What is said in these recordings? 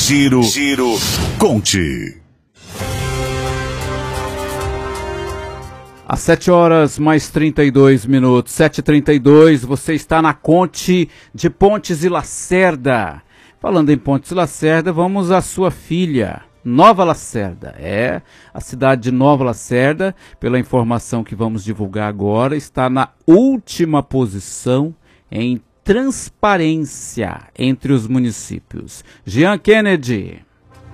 Giro Conte. Às 7h mais 32, 7h32, você está na Conte de Pontes e Lacerda. Falando em Pontes e Lacerda, vamos à sua filha, Nova Lacerda. A cidade de Nova Lacerda, pela informação que vamos divulgar agora, está na última posição em transparência entre os municípios. Jean Kennedy.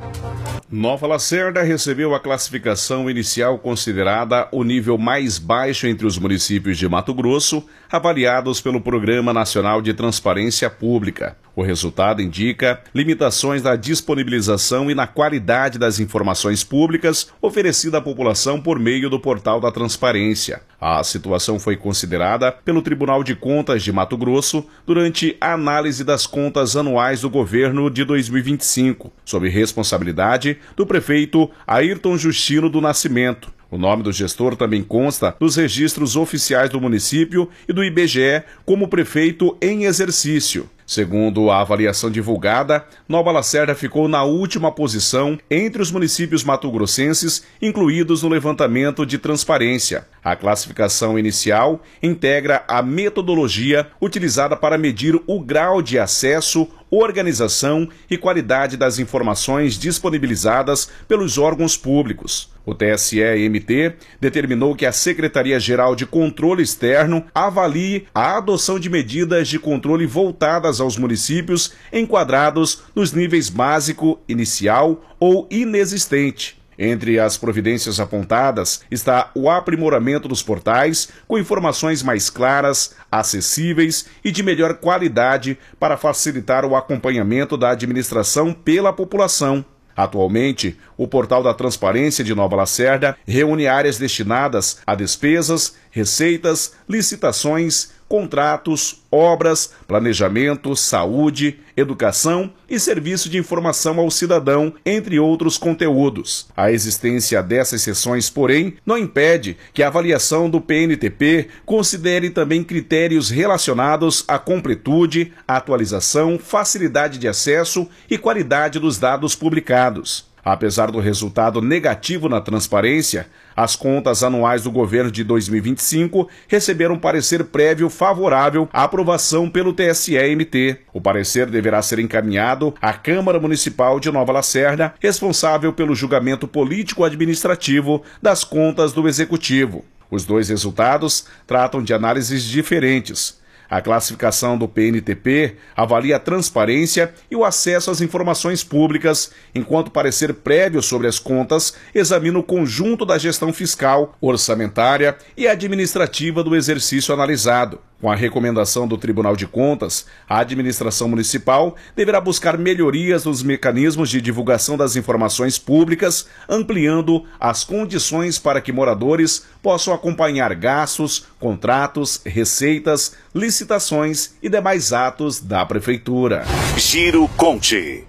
Nova Lacerda recebeu a classificação inicial considerada o nível mais baixo entre os municípios de Mato Grosso, avaliados pelo Programa Nacional de Transparência Pública. O resultado indica limitações na disponibilização e na qualidade das informações públicas oferecidas à população por meio do Portal da Transparência. A situação foi considerada pelo Tribunal de Contas de Mato Grosso durante a análise das contas anuais do governo de 2025, sob responsabilidade do prefeito Ayrton Justino do Nascimento. O nome do gestor também consta nos registros oficiais do município e do IBGE como prefeito em exercício. Segundo a avaliação divulgada, Nova Lacerda ficou na última posição entre os municípios mato-grossenses incluídos no levantamento de transparência. A classificação inicial integra a metodologia utilizada para medir o grau de acesso, organização e qualidade das informações disponibilizadas pelos órgãos públicos. O TSE-MT determinou que a Secretaria-Geral de Controle Externo avalie a adoção de medidas de controle voltadas aos municípios enquadrados nos níveis básico, inicial ou inexistente. Entre as providências apontadas está o aprimoramento dos portais, com informações mais claras, acessíveis e de melhor qualidade para facilitar o acompanhamento da administração pela população. Atualmente, o Portal da Transparência de Nova Lacerda reúne áreas destinadas a despesas, receitas, licitações, contratos, obras, planejamento, saúde, educação e serviço de informação ao cidadão, entre outros conteúdos. A existência dessas seções, porém, não impede que a avaliação do PNTP considere também critérios relacionados à completude, atualização, facilidade de acesso e qualidade dos dados publicados. Apesar do resultado negativo na transparência, as contas anuais do governo de 2025 receberam parecer prévio favorável à aprovação pelo TSE-MT. O parecer deverá ser encaminhado à Câmara Municipal de Nova Lacerda, responsável pelo julgamento político-administrativo das contas do Executivo. Os dois resultados tratam de análises diferentes. A classificação do PNTP avalia a transparência e o acesso às informações públicas, enquanto o parecer prévio sobre as contas examina o conjunto da gestão fiscal, orçamentária e administrativa do exercício analisado. Com a recomendação do Tribunal de Contas, a administração municipal deverá buscar melhorias nos mecanismos de divulgação das informações públicas, ampliando as condições para que moradores possam acompanhar gastos, contratos, receitas, licitações e demais atos da Prefeitura. Giro Conte.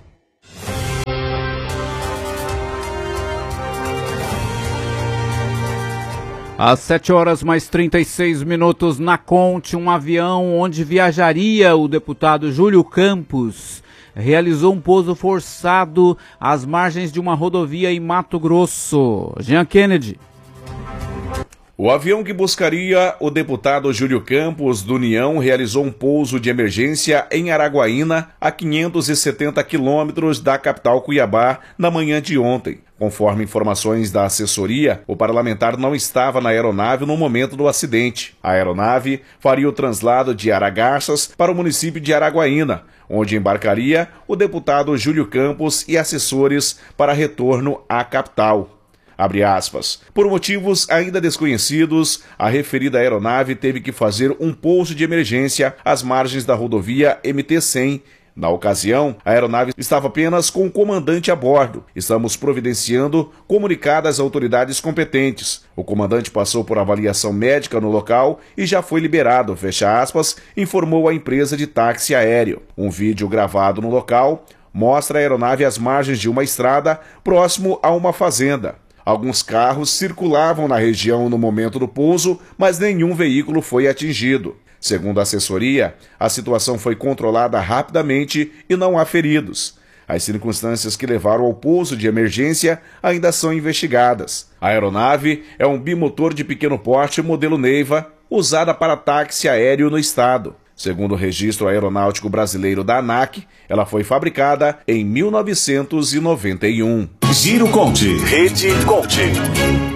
Às 7h mais 36 na Conte, um avião onde viajaria o deputado Júlio Campos realizou um pouso forçado às margens de uma rodovia em Mato Grosso. Jean Kennedy. O avião que buscaria o deputado Júlio Campos, do União, realizou um pouso de emergência em Araguaína, a 570 quilômetros da capital Cuiabá, na manhã de ontem. Conforme informações da assessoria, o parlamentar não estava na aeronave no momento do acidente. A aeronave faria o translado de Aragarças para o município de Araguaína, onde embarcaria o deputado Júlio Campos e assessores para retorno à capital. Abre aspas. Por motivos ainda desconhecidos, a referida aeronave teve que fazer um pouso de emergência às margens da rodovia MT-100. Na ocasião, a aeronave estava apenas com o comandante a bordo. Estamos providenciando comunicado às autoridades competentes. O comandante passou por avaliação médica no local e já foi liberado, fecha aspas, informou a empresa de táxi aéreo. Um vídeo gravado no local mostra a aeronave às margens de uma estrada próximo a uma fazenda. Alguns carros circulavam na região no momento do pouso, mas nenhum veículo foi atingido. Segundo a assessoria, a situação foi controlada rapidamente e não há feridos. As circunstâncias que levaram ao pouso de emergência ainda são investigadas. A aeronave é um bimotor de pequeno porte modelo Neiva, usada para táxi aéreo no estado. Segundo o Registro Aeronáutico Brasileiro da ANAC, ela foi fabricada em 1991. Giro Conte. Rede Conte.